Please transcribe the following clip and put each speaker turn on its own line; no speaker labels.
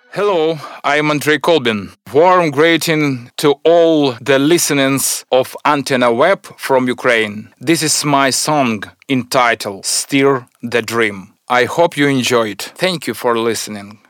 Hello, I'm Andrei Kolbin. Warm greeting to all the listeners of Antenna Web from Ukraine. This is my song entitled Steer the Dream. I hope you enjoy it. Thank you for listening.